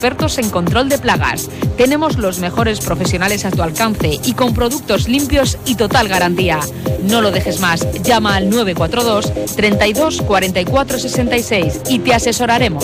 expertos en control de plagas. Tenemos los mejores profesionales a tu alcance y con productos limpios y total garantía. No lo dejes más. Llama al 942 32 44 66 y te asesoraremos.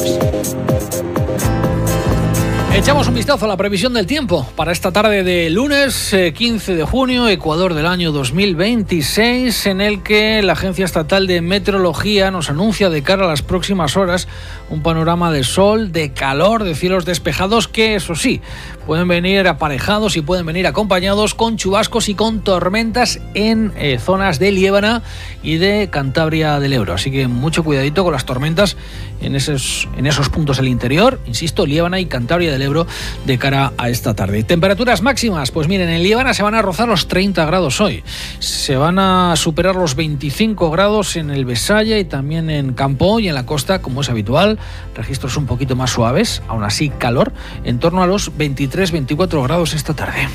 Echamos un vistazo a la previsión del tiempo para esta tarde de lunes 15 de junio, Ecuador del año 2026, en el que la Agencia Estatal de Meteorología nos anuncia de cara a las próximas horas un panorama de sol, de calor, de cielos despejados que, eso sí, pueden venir aparejados y pueden venir acompañados con chubascos y con tormentas en zonas de Liébana y de Cantabria del Ebro. Así que mucho cuidadito con las tormentas en esos puntos del interior, insisto, Liébana y Cantabria del Ebro de cara a esta tarde. Temperaturas máximas, pues miren, en Liébana se van a rozar los 30 grados hoy. Se van a superar los 25 grados en el Besaya y también en Campo y en la costa, como es habitual. Registros un poquito más suaves, aún así calor, en torno a los 23-24 grados esta tarde.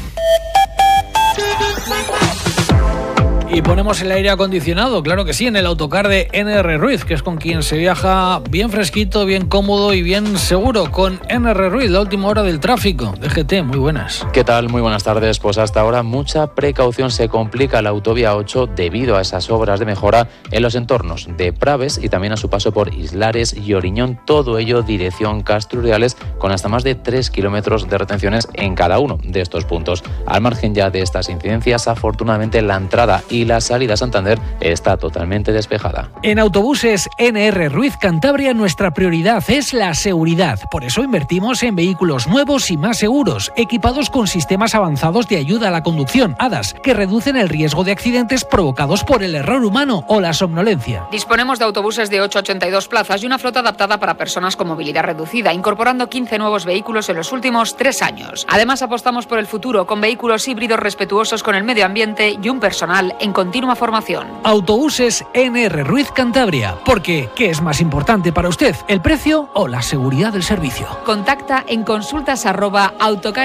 Y ponemos el aire acondicionado, claro que sí, en el autocar de NR Ruiz, que es con quien se viaja bien fresquito, bien cómodo y bien seguro. Con NR Ruiz, la última hora del tráfico. DGT, muy buenas. ¿Qué tal? Muy buenas tardes. Pues hasta ahora mucha precaución. Se complica la autovía 8 debido a esas obras de mejora en los entornos de Praves y también a su paso por Islares y Oriñón. Todo ello dirección Castro-Urdiales, con hasta más de 3 kilómetros de retenciones en cada uno de estos puntos. Al margen ya de estas incidencias, afortunadamente la entrada y la salida a Santander está totalmente despejada. En autobuses NR Ruiz Cantabria, nuestra prioridad es la seguridad. Por eso invertimos en vehículos nuevos y más seguros, equipados con sistemas avanzados de ayuda a la conducción, ADAS, que reducen el riesgo de accidentes provocados por el error humano o la somnolencia. Disponemos de autobuses de 8 a 82 plazas y una flota adaptada para personas con movilidad reducida, incorporando 15 nuevos vehículos en los últimos 3 años. Además, apostamos por el futuro con vehículos híbridos respetuosos con el medio ambiente y un personal en continua formación. Autobuses NR Ruiz Cantabria, porque ¿qué es más importante para usted, el precio o la seguridad del servicio? Contacta en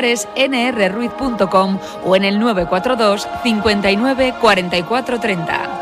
consultas@autocaresnrruiz.com o en el 942 59 44 30.